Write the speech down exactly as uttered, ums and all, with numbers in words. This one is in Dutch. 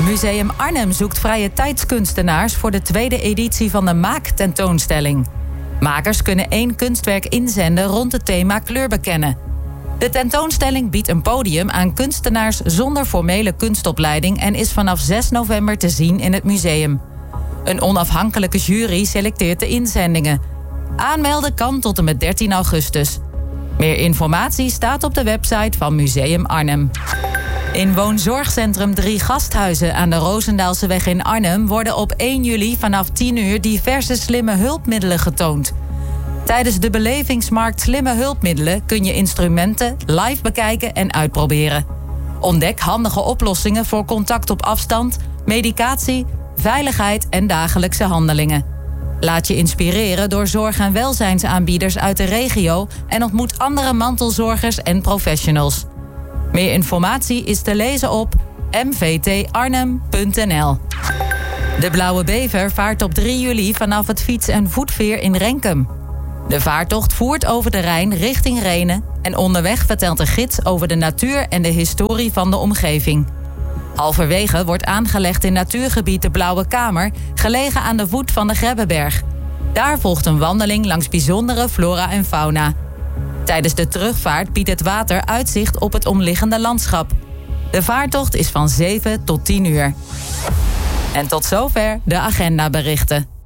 Museum Arnhem zoekt vrije tijdskunstenaars voor de tweede editie van de Maak-tentoonstelling. Makers kunnen één kunstwerk inzenden rond het thema kleur bekennen. De tentoonstelling biedt een podium aan kunstenaars zonder formele kunstopleiding en is vanaf zes november te zien in het museum. Een onafhankelijke jury selecteert de inzendingen. Aanmelden kan tot en met dertien augustus. Meer informatie staat op de website van Museum Arnhem. In woonzorgcentrum Drie Gasthuizen aan de Roosendaalseweg in Arnhem worden op één juli vanaf tien uur diverse slimme hulpmiddelen getoond. Tijdens de belevingsmarkt Slimme Hulpmiddelen kun je instrumenten live bekijken en uitproberen. Ontdek handige oplossingen voor contact op afstand, medicatie, veiligheid en dagelijkse handelingen. Laat je inspireren door zorg- en welzijnsaanbieders uit de regio en ontmoet andere mantelzorgers en professionals. Meer informatie is te lezen op m v t arnhem punt n l. De Blauwe Bever vaart op drie juli vanaf het fiets- en voetveer in Renkum. De vaartocht voert over de Rijn richting Rhenen en onderweg vertelt de gids over de natuur en de historie van de omgeving. Halverwege wordt aangelegd in natuurgebied de Blauwe Kamer, gelegen aan de voet van de Grebbeberg. Daar volgt een wandeling langs bijzondere flora en fauna. Tijdens de terugvaart biedt het water uitzicht op het omliggende landschap. De vaartocht is van zeven tot tien uur. En tot zover de agendaberichten.